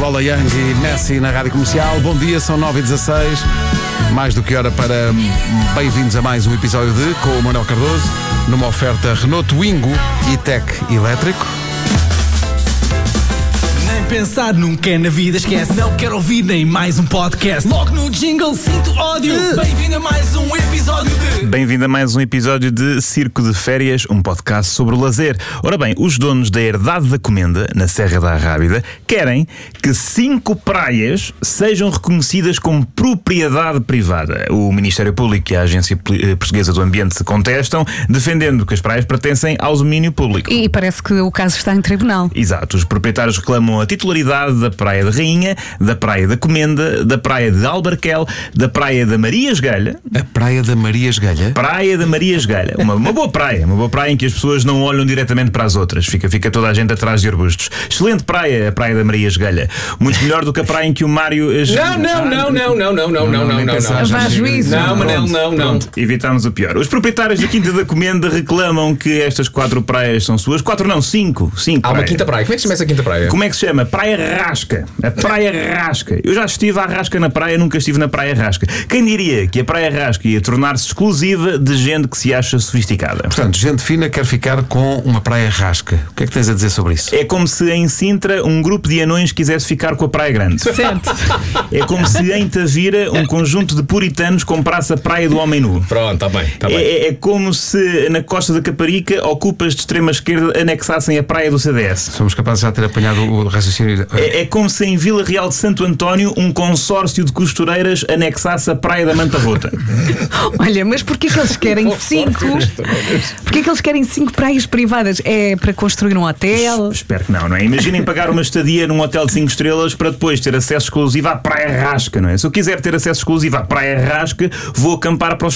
Lola Young e Messi na Rádio Comercial. Bom dia, são 9h16. Mais do que hora para bem-vindos a mais um episódio de Com o Manuel Cardoso, numa oferta Renault Twingo e Tech Elétrico. Pensar nunca na vida, esquece. Não quero ouvir nem mais um podcast. Logo no jingle sinto ódio. Bem-vindo a mais um episódio de... Bem-vindo a mais um episódio de Circo de Férias, um podcast sobre o lazer. Ora bem, os donos da Herdade da Comenda, na Serra da Arrábida, querem que 5 praias sejam reconhecidas como propriedade privada. O Ministério Público e a Agência Portuguesa do Ambiente contestam, defendendo que as praias pertencem ao domínio público. E parece que o caso está em tribunal. Exato, os proprietários reclamam a titularidade da Praia da Rainha, da Praia da Comenda, da Praia de Albarquel, da Praia da Maria Esgalha. A Praia da Maria Esgalha? Praia da Maria Esgalha. Uma boa praia em que as pessoas não olham diretamente para as outras. Fica toda a gente atrás de arbustos. Excelente praia, a Praia da Maria Esgalha. Muito melhor do que a praia em que o Mário... Não. Vá juízo. Não. Evitámos o pior. Os proprietários da Quinta da Comenda reclamam que estas 4 praias são suas. 4 não, 5. Há uma quinta praia. Como é que se chama essa quinta praia? Como é que se chama? Praia Rasca. A Praia Rasca. Eu já estive à Rasca na praia, nunca estive na Praia Rasca. Quem diria que a Praia Rasca ia tornar-se exclusiva de gente que se acha sofisticada? Portanto, gente fina quer ficar com uma praia rasca. O que é que tens a dizer sobre isso? É como se em Sintra um grupo de anões quisesse ficar com a Praia Grande. Certo. É como se em Tavira um conjunto de puritanos comprasse a Praia do Homem Nu. Pronto, está bem. É como se na Costa da Caparica ocupas de extrema esquerda anexassem a Praia do CDS. Somos capazes de já ter apanhado o raciocínio. É como se em Vila Real de Santo António um consórcio de costureiras anexasse a Praia da Manta Rota. Olha, mas porquê que eles querem 5? Porquê que eles querem 5 praias privadas? É para construir um hotel? Espero que não é? Imaginem pagar uma estadia num hotel de 5 estrelas para depois ter acesso exclusivo à Praia Rasca, não é? Se eu quiser ter acesso exclusivo à Praia Rasca, vou acampar para os